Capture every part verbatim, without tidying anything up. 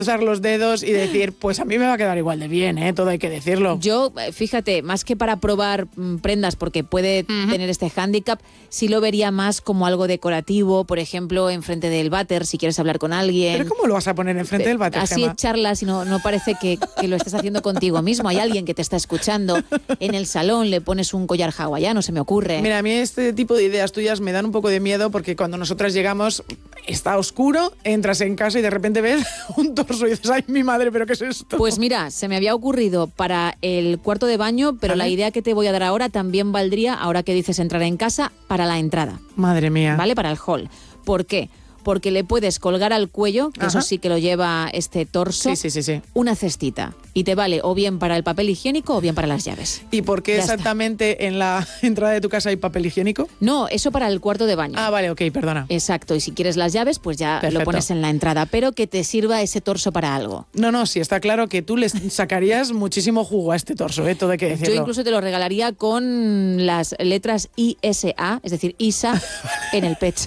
usar los dedos y decir, pues a mí me va a quedar igual de bien, ¿eh? Todo hay que decirlo. Yo, fíjate, más que para probar mmm, prendas, porque puede uh-huh. tener este hándicap, sí lo vería más como algo decorativo, por ejemplo, enfrente del váter, si quieres hablar con alguien. ¿Pero cómo lo vas a poner enfrente del váter, Así Gemma? charlas y no, no parece que, que lo estés haciendo contigo mismo. Hay alguien que te está escuchando. En el salón le pones un collar hawaiano, se me ocurre. Mira, a mí este tipo de ideas tuyas me dan un poco de miedo porque cuando nosotras llegamos está oscuro, entras en casa y de repente ves un torso y dices, ¡ay, mi madre, pero qué es esto! Pues mira, se me había ocurrido para el cuarto de baño, pero ¿vale? La idea que te voy a dar ahora también valdría, ahora que dices entrar en casa, para la entrada. Madre mía. ¿Vale? Para el hall. ¿Por qué? Porque le puedes colgar al cuello, que Ajá. eso sí que lo lleva este torso, sí, sí, sí, sí. una cestita. Y te vale o bien para el papel higiénico o bien para las llaves. ¿Y por qué ya exactamente está. En la entrada de tu casa hay papel higiénico? No, eso para el cuarto de baño. Ah, vale, ok, perdona. Exacto, y si quieres las llaves, pues ya Perfecto. Lo pones en la entrada, pero que te sirva ese torso para algo. No, no, sí, está claro que tú le sacarías muchísimo jugo a este torso, ¿eh? Todo hay que decirlo. Yo incluso te lo regalaría con las letras I S A, es decir, Isa, en el pecho.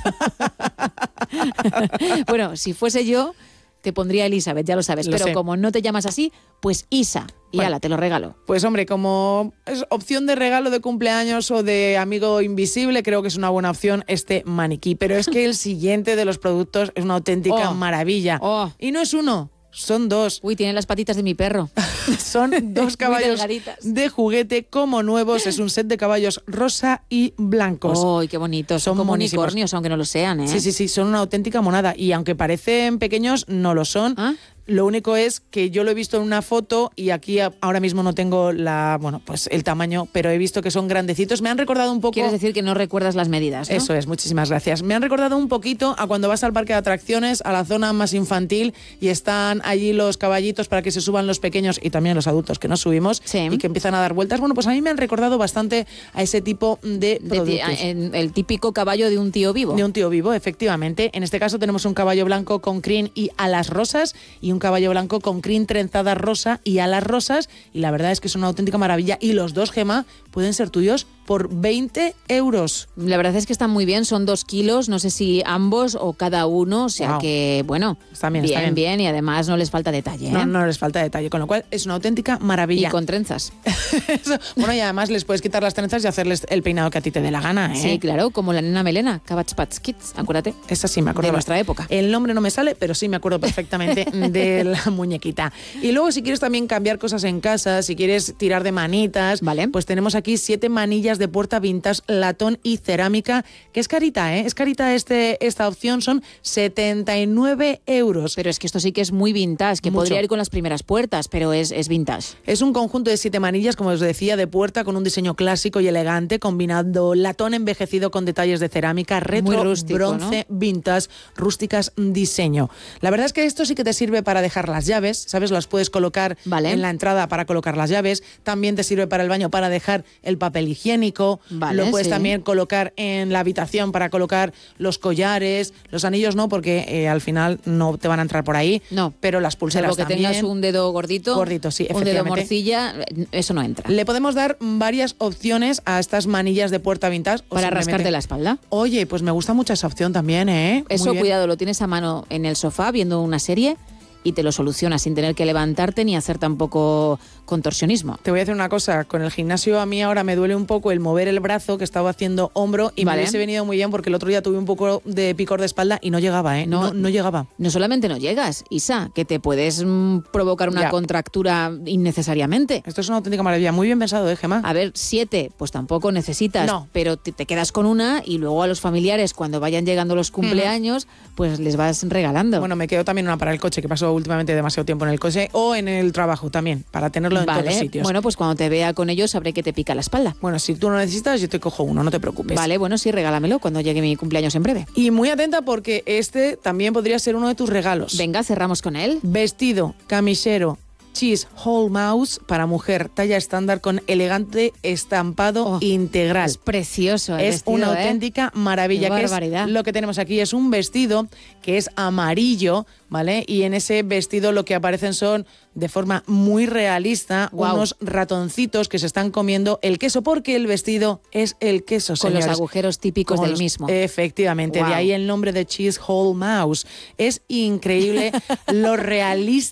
Bueno, si fuese yo, te pondría Elizabeth, ya lo sabes, lo pero sé. Como no te llamas así, pues Isa, y bueno, ala, te lo regalo. Pues hombre, como es opción de regalo de cumpleaños o de amigo invisible, creo que es una buena opción este maniquí, pero es que el siguiente de los productos es una auténtica oh, maravilla. Oh. Y no es uno, son dos. Uy, tiene las patitas de mi perro. Son dos caballos de juguete como nuevos. Es un set de caballos rosa y blancos. ¡Ay, oh, qué bonitos! Son, son como monísimos. Unicornios, aunque no lo sean, ¿eh? Sí, sí, sí, son una auténtica monada. Y aunque parecen pequeños, no lo son. ¿Ah? Lo único es que yo lo he visto en una foto y aquí ahora mismo no tengo la, bueno, pues el tamaño, pero he visto que son grandecitos. Me han recordado un poco... Quieres decir que no recuerdas las medidas, ¿no? Eso es, muchísimas gracias. Me han recordado un poquito a cuando vas al parque de atracciones, a la zona más infantil, y están allí los caballitos para que se suban los pequeños y también los adultos que nos subimos sí. y que empiezan a dar vueltas. Bueno, pues a mí me han recordado bastante a ese tipo de productos. De, en, el típico caballo de un tío vivo. De un tío vivo, efectivamente. En este caso tenemos un caballo blanco con crin y alas rosas y un caballo blanco con crin trenzada rosa y alas rosas, y la verdad es que es una auténtica maravilla, y los dos, Gemma, pueden ser tuyos por veinte euros. La verdad es que están muy bien, son dos kilos, no sé si ambos o cada uno, o sea wow. que, bueno, está bien, bien, está bien, bien, y además no les falta detalle, ¿eh? No, no les falta detalle, con lo cual es una auténtica maravilla. Y con trenzas. Eso, bueno, y además les puedes quitar las trenzas y hacerles el peinado que a ti te dé la gana, ¿eh? Sí, claro, como la nena Melena, Cabbage Patch Kids, acuérdate. Esa sí me acuerdo. De nuestra época. El nombre no me sale, pero sí me acuerdo perfectamente de la muñequita. Y luego, si quieres también cambiar cosas en casa, si quieres tirar de manitas, vale. Pues tenemos aquí siete manillas de puerta vintage, latón y cerámica, que es carita, ¿eh? Es carita este, esta opción, son setenta y nueve euros. Pero es que esto sí que es muy vintage, que Mucho. Podría ir con las primeras puertas, pero es, es vintage. Es un conjunto de siete manillas, como os decía, de puerta, con un diseño clásico y elegante, combinando latón envejecido con detalles de cerámica, retro, rústico, bronce, ¿no? vintage, rústicas, diseño. La verdad es que esto sí que te sirve para dejar las llaves, ¿sabes? Las puedes colocar vale. en la entrada para colocar las llaves. También te sirve para el baño para dejar el papel higiénico. Vale, lo puedes sí. también colocar en la habitación para colocar los collares, los anillos no, porque eh, al final no te van a entrar por ahí. No. Pero las pulseras Salvo que también. tengas un dedo gordito. Gordito, sí, un dedo efectivamente. morcilla, eso no entra. Le podemos dar varias opciones a estas manillas de puerta vintage. Para rascarte la espalda. Oye, pues me gusta mucho esa opción también, ¿eh? Eso, cuidado, lo tienes a mano en el sofá viendo una serie y te lo solucionas sin tener que levantarte ni hacer tampoco contorsionismo. Te voy a decir una cosa, con el gimnasio a mí ahora me duele un poco el mover el brazo, que estaba haciendo hombro, y vale. me hubiese venido muy bien porque el otro día tuve un poco de picor de espalda y no llegaba, ¿eh? No, no, no llegaba. No solamente no llegas, Isa, que te puedes mmm, provocar una ya. contractura innecesariamente. Esto es una auténtica maravilla, muy bien pensado, ¿eh, Gemma? A ver, siete, pues tampoco necesitas, no. pero te, te quedas con una y luego a los familiares, cuando vayan llegando los cumpleaños, mm. pues les vas regalando. Bueno, me quedo también una para el coche, que paso últimamente demasiado tiempo en el coche, o en el trabajo también, para tenerlo en vale. todos sitios. Bueno, pues cuando te vea con ellos sabré que te pica la espalda. Bueno, si tú no necesitas, yo te cojo uno, no te preocupes. Vale, bueno, sí, regálamelo cuando llegue mi cumpleaños en breve. Y muy atenta porque este también podría ser uno de tus regalos. Venga, cerramos con él. Vestido, camisero, Cheese Whole Mouse para mujer, talla estándar con elegante estampado oh, integral. Es precioso el Es vestido, una ¿eh? auténtica maravilla. Qué que barbaridad. Es lo que tenemos aquí es un vestido que es amarillo, ¿vale? Y en ese vestido lo que aparecen son, de forma muy realista, wow. unos ratoncitos que se están comiendo el queso, porque el vestido es el queso, con señores. los agujeros típicos Con del los, mismo. Efectivamente, wow. de ahí el nombre de Cheese Whole Mouse. Es increíble lo realista